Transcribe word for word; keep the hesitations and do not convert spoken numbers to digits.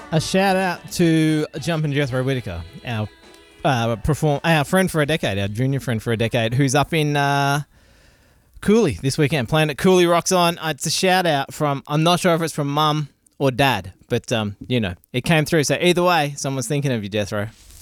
A shout out to Jumpin' Jethro Whitaker, our uh, perform our friend for a decade, our junior friend for a decade, who's up in uh, Cooley this weekend, playing at Cooley Rocks On. Uh, it's a shout out from, I'm not sure if it's from mum or dad, but um, you know, it came through. So either way, someone's thinking of you, Jethro.